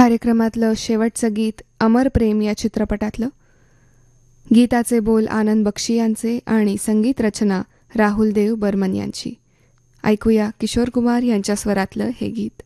कार्यक्रमातलं शेवटचं गीत अमर प्रेम या चित्रपटातलं. गीताचे बोल आनंद बक्षी यांचे आणि संगीत रचना राहुल देव बर्मन यांची. ऐकूया किशोर कुमार यांच्या स्वरातलं हे गीत.